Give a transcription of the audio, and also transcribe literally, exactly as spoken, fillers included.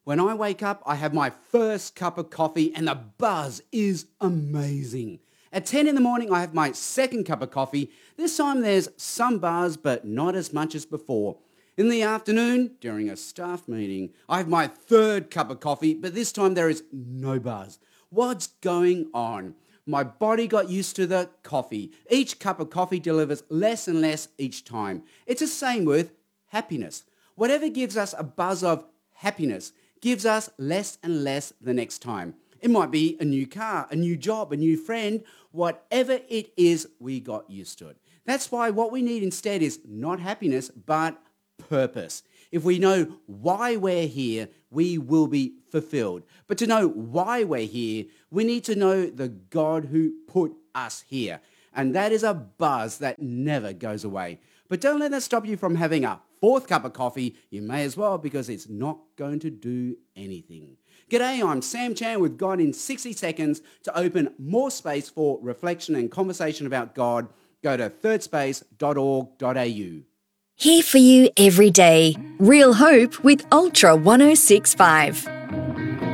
When I wake up, I have my first cup of coffee and the buzz is amazing. At ten in the morning, I have my second cup of coffee. This time there's some buzz, but not as much as before. In the afternoon, during a staff meeting, I have my third cup of coffee, but this time there is no buzz. What's going on? My body got used to the coffee. Each cup of coffee delivers less and less each time. It's the same with happiness. Whatever gives us a buzz of happiness gives us less and less the next time. It might be a new car, a new job, a new friend. Whatever it is, we got used to it. That's why what we need instead is not happiness, but purpose. If we know why we're here, we will be fulfilled. But to know why we're here, we need to know the God who put us here. And that is a buzz that never goes away. But don't let that stop you from having a fourth cup of coffee. You may as well, because it's not going to do anything. G'day, I'm Sam Chan with God in sixty seconds. To open more space for reflection and conversation about God, go to third space dot org dot a u. Here for you every day. Real Hope with Ultra one oh six point five.